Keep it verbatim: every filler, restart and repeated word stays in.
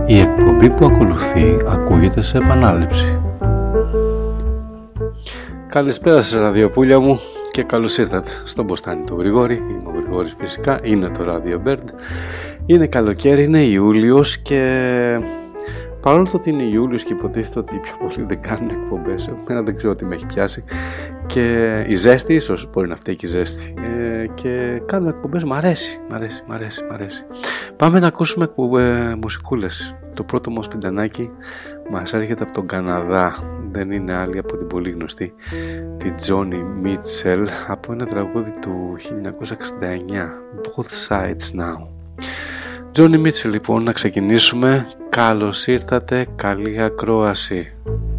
Η εκπομπή που ακολουθεί ακούγεται σε επανάληψη. Καλησπέρα σας ραδιοπούλια μου και καλώς ήρθατε στον Μποστάνι του Γρηγόρη. Είμαι ο Γρηγόρης φυσικά, είναι το Radio Bird. Είναι καλοκαίρι, είναι Ιούλιος και παρόλο το ότι είναι Ιούλιος και υποτίθεται ότι οι πιο πολλοί δεν κάνουν εκπομπές, εμένα δεν ξέρω τι με έχει πιάσει και η ζέστη, ίσως μπορεί να φταίει και η ζέστη, ε, και κάνουμε εκπομπές, μ' αρέσει, μ' αρέσει, μ' αρέσει, μ' αρέσει. Πάμε να ακούσουμε ε, μουσικούλες. Το πρώτο μας πιντανάκι μας έρχεται από τον Καναδά, δεν είναι άλλη από την πολύ γνωστή τη Τζόνι Μίτσελ, από ένα τραγούδι του χίλια εννιακόσια εξήντα εννιά, Both Sides Now. Τζόνι Μίτσελ λοιπόν, να ξεκινήσουμε. Καλώς ήρθατε, καλή ακρόαση.